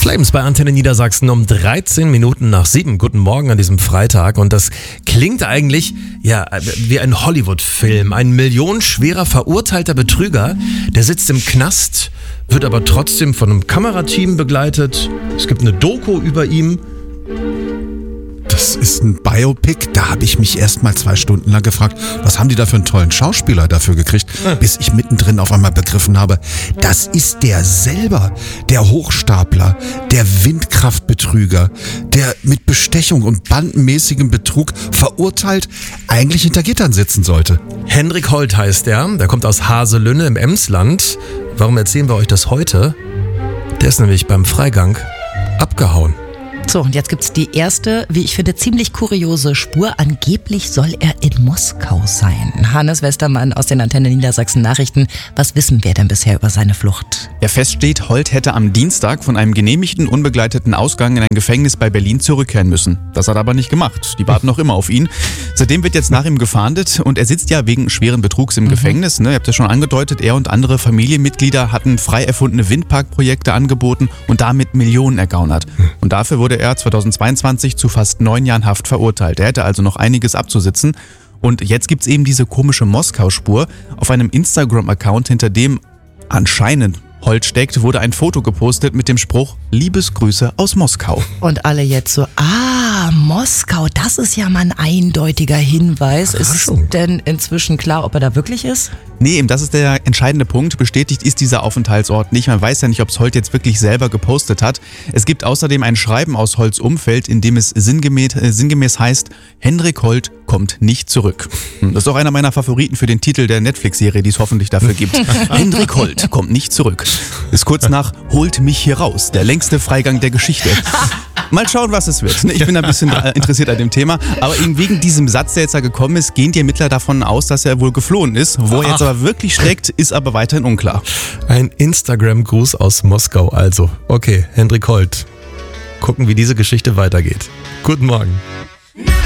Flames bei Antenne Niedersachsen um 13 Minuten nach 7. Guten Morgen an diesem Freitag. Und das klingt eigentlich wie ein Hollywood-Film. Ein millionenschwerer verurteilter Betrüger, der sitzt im Knast, wird aber trotzdem von einem Kamerateam begleitet. Es gibt eine Doku über ihn. Das ist ein Biopic, da habe ich mich erst mal 2 Stunden lang gefragt, was haben die da für einen tollen Schauspieler dafür gekriegt, bis ich mittendrin auf einmal begriffen habe, das ist der selber, der Hochstapler, der Windkraftbetrüger, der mit Bestechung und bandenmäßigem Betrug verurteilt eigentlich hinter Gittern sitzen sollte. Hendrik Holt heißt der kommt aus Haselünne im Emsland. Warum erzählen wir euch das heute? Der ist nämlich beim Freigang abgehauen. So, und jetzt gibt's die erste, wie ich finde, ziemlich kuriose Spur. Angeblich soll er in Moskau sein. Hannes Westermann aus den Antenne Niedersachsen Nachrichten. Was wissen wir denn bisher über seine Flucht? Ja, feststeht, Holt hätte am Dienstag von einem genehmigten, unbegleiteten Ausgang in ein Gefängnis bei Berlin zurückkehren müssen. Das hat er aber nicht gemacht. Die warten noch immer auf ihn. Seitdem wird jetzt nach ihm gefahndet und er sitzt ja wegen schweren Betrugs im Gefängnis. Ne? Ihr habt ja schon angedeutet, er und andere Familienmitglieder hatten frei erfundene Windparkprojekte angeboten und damit Millionen ergaunert. Und dafür wurde er 2022 zu fast 9 Jahren Haft verurteilt. Er hätte also noch einiges abzusitzen. Und jetzt gibt's eben diese komische Moskau-Spur. Auf einem Instagram-Account, hinter dem anscheinend Holt steckt, wurde ein Foto gepostet mit dem Spruch Liebesgrüße aus Moskau. Und alle jetzt so, Moskau, das ist ja mal ein eindeutiger Hinweis. Ist denn inzwischen klar, ob er da wirklich ist? Nee, eben das ist der entscheidende Punkt. Bestätigt ist dieser Aufenthaltsort nicht. Man weiß ja nicht, ob es Holt jetzt wirklich selber gepostet hat. Es gibt außerdem ein Schreiben aus Holts Umfeld, in dem es sinngemäß heißt, Hendrik Holt kommt nicht zurück. Das ist auch einer meiner Favoriten für den Titel der Netflix-Serie, die es hoffentlich dafür gibt. Hendrik Holt kommt nicht zurück. Ist kurz nach Holt mich hier raus, der längste Freigang der Geschichte. Mal schauen, was es wird. Ich bin ein bisschen interessiert an dem Thema. Aber eben wegen diesem Satz, der jetzt da gekommen ist, gehen die Ermittler davon aus, dass er wohl geflohen ist. Wo er jetzt aber wirklich steckt, ist aber weiterhin unklar. Ein Instagram-Gruß aus Moskau also. Okay, Hendrik Holt. Gucken, wie diese Geschichte weitergeht. Guten Morgen.